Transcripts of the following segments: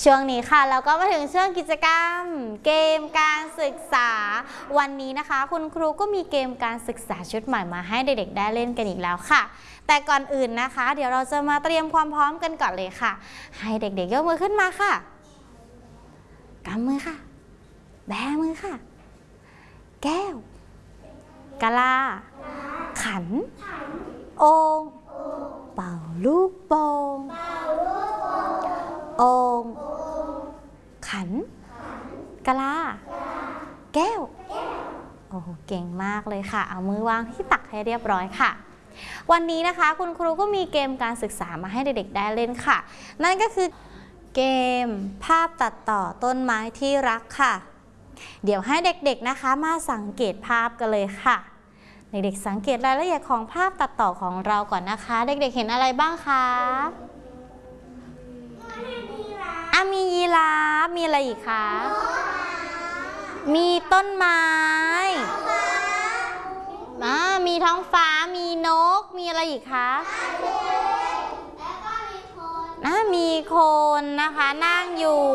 ช่วงนี้ค่ะเราก็มาถึงช่วงกิจกรรมเกมการศึกษาวันนี้นะคะคุณครูก็มีเกมการศึกษาชุดใหม่มาให้เด็กๆได้เล่นกันอีกแล้วค่ะแต่ก่อนอื่นนะคะเดี๋ยวเราจะมาเตรียมความพร้อมกันก่อนเลยค่ะให้เด็กๆยกมือขึ้นมาค่ะกำมือค่ะแบมือค่ะแก้วกะลาขันโอ่งเป่าลูกโป่งโอ่งขันกะลาแก้วโอ้โหเก่งมากเลยค่ะเอามือวางที่ตักให้เรียบร้อยค่ะวันนี้นะคะคุณครูก็มีเกมการศึกษามาให้เด็กๆได้เล่นค่ะนั่นก็คือเกมภาพตัดต่อต้นไม้ที่รักค่ะเดี๋ยวให้เด็กๆนะคะมาสังเกตภาพกันเลยค่ะเด็กๆสังเกตรายละเอียดของภาพตัดต่อของเราก่อนนะคะเด็กๆเห็นอะไรบ้างคะมียีราฟมีอะไรอีกคะมีต้นไม้มีท้องฟ้ามีนกมีอะไรอีกคะมีคนนะคะนั่งอยู่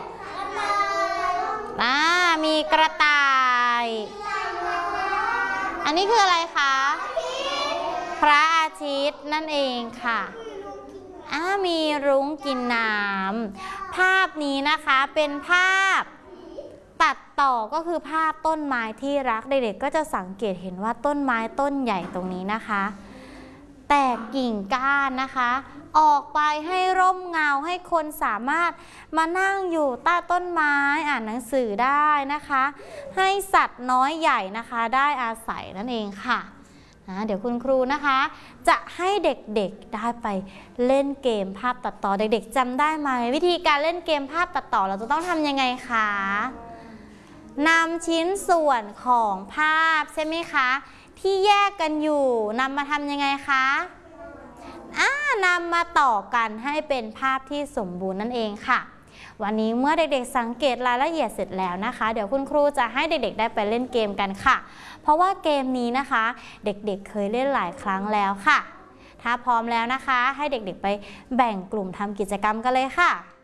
มีกระต่ายอันนี้คืออะไรคะพระอาทิตย์นั่นเองค่ะมีรุ้งกินน้ำภาพนี้นะคะเป็นภาพตัดต่อก็คือภาพต้นไม้ที่รักเด็กๆก็จะสังเกตเห็นว่าต้นไม้ต้นใหญ่ตรงนี้นะคะแตกกิ่งก้านนะคะออกไปให้ร่มเงาให้คนสามารถมานั่งอยู่ใต้ต้นไม้อ่านหนังสือได้นะคะให้สัตว์น้อยใหญ่นะคะได้อาศัยนั่นเองค่ะเดี๋ยวคุณครูนะคะจะให้เด็กๆได้ไปเล่นเกมภาพตัดต่อเด็กๆจำได้ไหมวิธีการเล่นเกมภาพตัดต่อเราจะต้องทำยังไงคะนำชิ้นส่วนของภาพใช่ไหมคะที่แยกกันอยู่นำมาทำยังไงคะนำมาต่อกันให้เป็นภาพที่สมบูรณ์นั่นเองค่ะวันนี้เมื่อเด็กๆสังเกตรายละเอียดเสร็จแล้วนะคะเดี๋ยวคุณครูจะให้เด็กๆได้ไปเล่นเกมกันค่ะเพราะว่าเกมนี้นะคะเด็กๆเคยเล่นหลายครั้งแล้วค่ะถ้าพร้อมแล้วนะคะให้เด็กๆไปแบ่งกลุ่มทำกิจกรรมกันเลยค่ะ